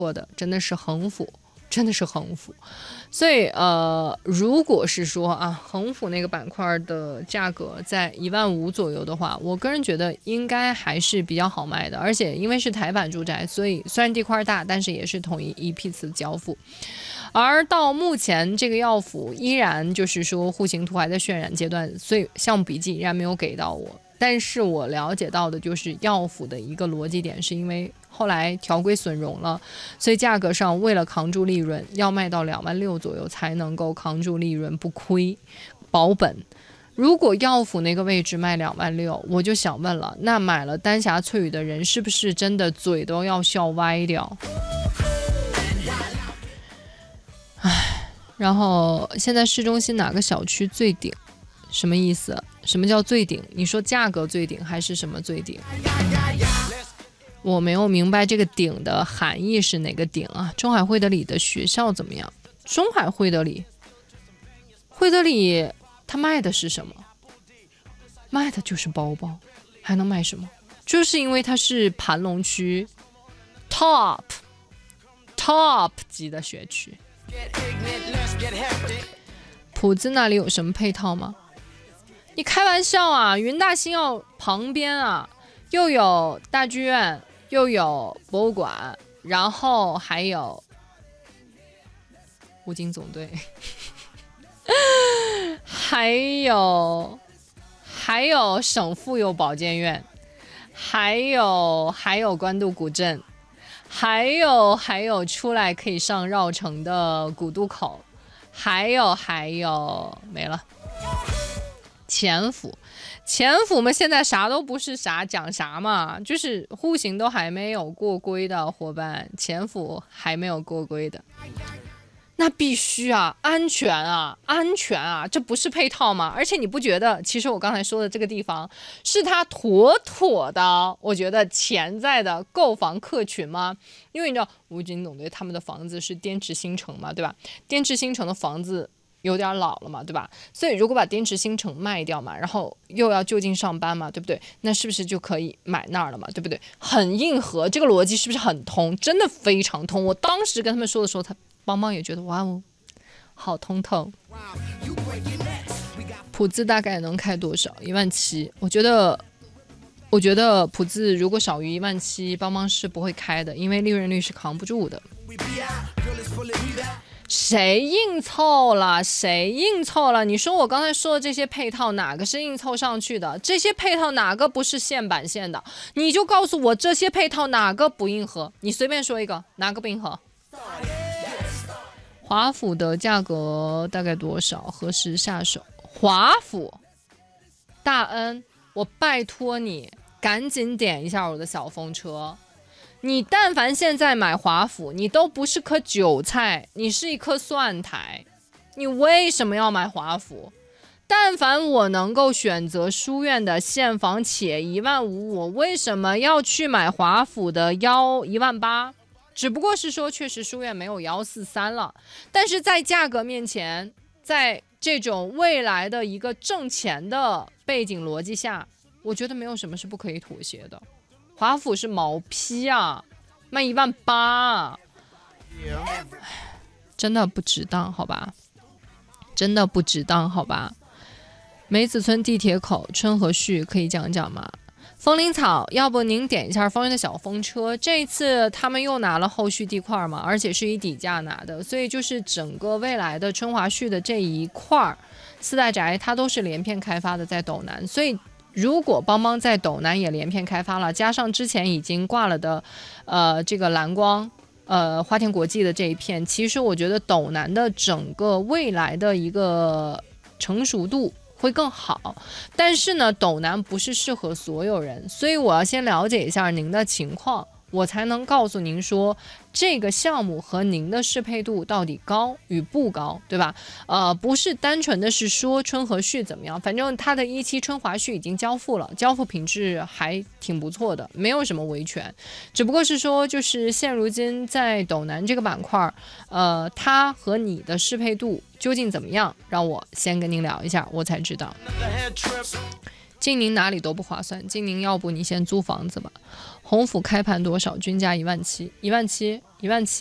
过的，真的是横幅。真的是横幅，所以如果是说啊，横幅那个板块的价格在15000左右的话，我个人觉得应该还是比较好卖的，而且因为是台版住宅，所以虽然地块大，但是也是统一批次交付。而到目前这个药府依然就是说户型图还在渲染阶段，所以项目笔记依然没有给到我。但是我了解到的就是药府的一个逻辑点，是因为后来条规损容了，所以价格上为了扛住利润，要卖到26000左右才能够扛住利润不亏保本。如果药府那个位置卖26000，我就想问了，那买了丹霞翠羽的人是不是真的嘴都要笑歪掉？然后现在市中心哪个小区最顶？什么意思？什么叫最顶？你说价格最顶还是什么最顶？我没有明白这个顶的含义是哪个顶啊？中海惠德里的学校怎么样？中海惠德里它卖的是什么？卖的就是包包，还能卖什么？就是因为它是盘龙区 top 级的学区。浦子那里有什么配套吗？你开玩笑啊！云大新奥旁边啊，又有大剧院，又有博物馆，然后还有武警总队，还有省妇幼保健院，还有官渡古镇，还有出来可以上绕城的古渡口，还有没了。前府嘛，现在啥都不是啥，讲啥嘛，就是户型都还没有过规的伙伴，前府还没有过规的，那必须啊，安全啊，这不是配套吗？而且你不觉得，其实我刚才说的这个地方是它妥妥的，我觉得潜在的购房客群吗？因为你知道武警总队他们的房子是滇池新城嘛，对吧？滇池新城的房子有点老了嘛，对吧？所以如果把滇池新城卖掉嘛，然后又要就近上班嘛，对不对？那是不是就可以买那儿了嘛，对不对？很硬核，这个逻辑是不是很通？真的非常通。我当时跟他们说的时候，他邦邦也觉得哇哦，好通透。普字大概能开多少？17000。我觉得普字如果少于17000，邦邦是不会开的，因为利润率是扛不住的。谁硬凑了？你说我刚才说的这些配套哪个是硬凑上去的？这些配套哪个不是现版现的？你就告诉我这些配套哪个不硬核？你随便说一个，哪个不硬核？华府的价格大概多少？何时下手？华府大恩，我拜托你赶紧点一下我的小风车。你但凡现在买华府，你都不是颗韭菜，你是一颗蒜苔。你为什么要买华府？但凡我能够选择书院的现房且15000，我为什么要去买华府的18000？只不过是说确实书院没有143了，但是在价格面前，在这种未来的一个挣钱的背景逻辑下，我觉得没有什么是不可以妥协的。华府是毛坯啊，卖18000啊，真的不值当，好吧？梅子村地铁口春和序可以讲讲吗？风铃草，要不您点一下方圆的小风车？这一次他们又拿了后续地块嘛，而且是以底价拿的，所以就是整个未来的春华序的这一块四代宅，它都是连片开发的，在斗南，所以。如果邦邦在斗南也连片开发了，加上之前已经挂了的，这个蓝光，花田国际的这一片，其实我觉得斗南的整个未来的一个成熟度会更好。但是呢，斗南不是适合所有人，所以我要先了解一下您的情况，我才能告诉您说这个项目和您的适配度到底高与不高，对吧？不是单纯的是说春和序怎么样，反正它的17春华序已经交付了，交付品质还挺不错的，没有什么维权，只不过是说就是现如今在斗南这个板块，它和你的适配度究竟怎么样，让我先跟您聊一下，我才知道。 晋宁哪里都不划算，晋宁要不你先租房子吧。鸿福开盘多少？均价17000，17000，17000。